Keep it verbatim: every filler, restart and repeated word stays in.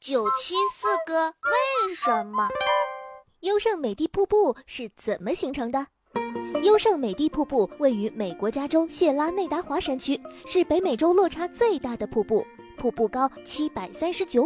九七四个为什么？ 优胜美地瀑布是怎么形成的？优胜美地瀑布位于美国加州谢拉内达华山区，是北美洲落差最大的瀑布，瀑布高七百三十九